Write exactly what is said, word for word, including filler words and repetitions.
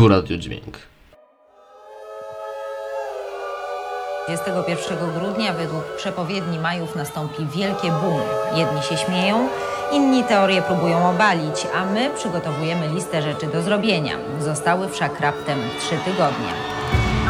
Tu Radiodźwięk. dwudziestego pierwszego grudnia według przepowiedni Majów nastąpi wielkie boom. Jedni się śmieją, inni teorie próbują obalić, a my przygotowujemy listę rzeczy do zrobienia. Zostały wszak raptem trzy tygodnie.